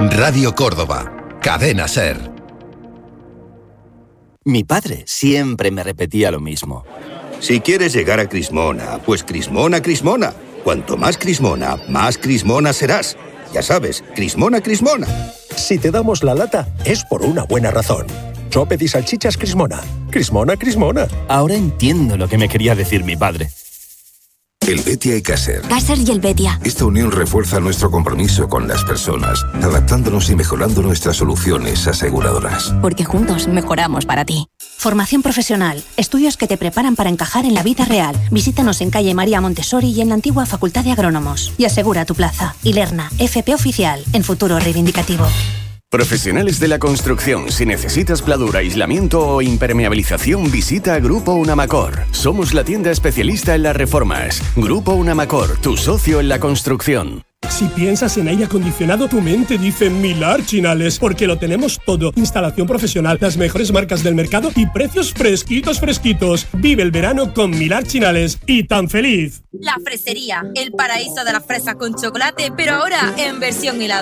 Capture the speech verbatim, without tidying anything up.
Radio Córdoba, Cadena SER. Mi padre siempre me repetía lo mismo. Si quieres llegar a Crismona, pues Crismona, Crismona. Cuanto más Crismona, más Crismona serás. Ya sabes, Crismona, Crismona. Si te damos la lata, es por una buena razón. Soped y salchichas Crismona. Crismona, Crismona. Ahora entiendo lo que me quería decir mi padre. Helvetia y Caser. Caser y Helvetia. Esta unión refuerza nuestro compromiso con las personas, adaptándonos y mejorando nuestras soluciones aseguradoras. Porque juntos mejoramos para ti. Formación profesional, estudios que te preparan para encajar en la vida real. Visítanos en calle María Montessori y en la antigua Facultad de Agrónomos. Y asegura tu plaza. Ilerna, F P Oficial, en futuro reivindicativo. Profesionales de la construcción. Si necesitas pladura, aislamiento o impermeabilización, visita Grupo Unamacor. Somos la tienda especialista en las reformas. Grupo Unamacor, tu socio en la construcción. Si piensas en aire acondicionado, tu mente dice Milar Chinales, porque lo tenemos todo. Instalación profesional, las mejores marcas del mercado y precios fresquitos, fresquitos. Vive el verano con Milar Chinales y tan feliz. La Fresería, el paraíso de las fresas con chocolate, pero ahora en versión helado.